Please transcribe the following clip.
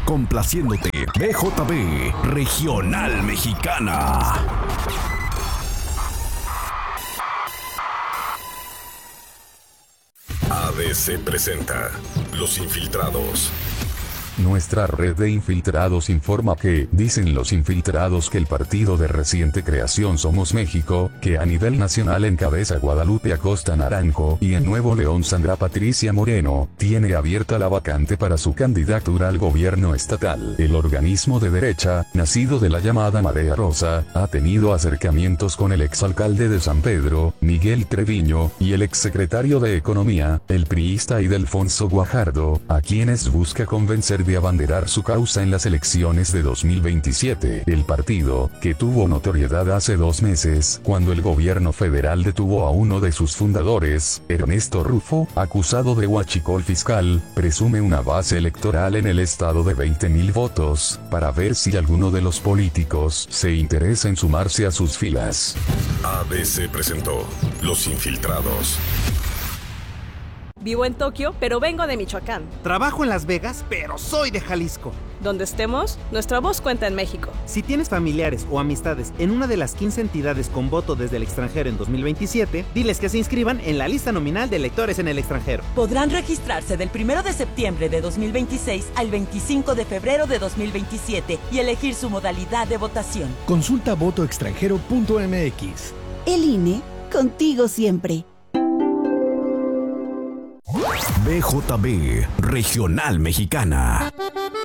Complaciéndote, BJB, Regional Mexicana. ABC presenta Los Infiltrados. Nuestra red de infiltrados informa que, dicen los infiltrados, que el partido de reciente creación Somos México, que a nivel nacional encabeza Guadalupe Acosta Naranjo y en Nuevo León Sandra Patricia Moreno, tiene abierta la vacante para su candidatura al gobierno estatal. El organismo de derecha, nacido de la llamada Marea Rosa, ha tenido acercamientos con el exalcalde de San Pedro, Miguel Treviño, y el exsecretario de Economía, el priista Ildefonso Guajardo, a quienes busca convencer de abanderar su causa en las elecciones de 2027. El partido, que tuvo notoriedad hace 2 meses, cuando el gobierno federal detuvo a uno de sus fundadores, Ernesto Rufo, acusado de huachicol fiscal, presume una base electoral en el estado de 20,000 votos, para ver si alguno de los políticos se interesa en sumarse a sus filas. ABC presentó Los Infiltrados. Vivo en Tokio, pero vengo de Michoacán. Trabajo en Las Vegas, pero soy de Jalisco. Donde estemos, nuestra voz cuenta en México. Si tienes familiares o amistades en una de las 15 entidades con voto desde el extranjero en 2027, diles que se inscriban en la lista nominal de electores en el extranjero. Podrán registrarse del 1 de septiembre de 2026 al 25 de febrero de 2027 y elegir su modalidad de votación. Consulta votoextranjero.mx. El INE, contigo siempre. BJB, Regional Mexicana.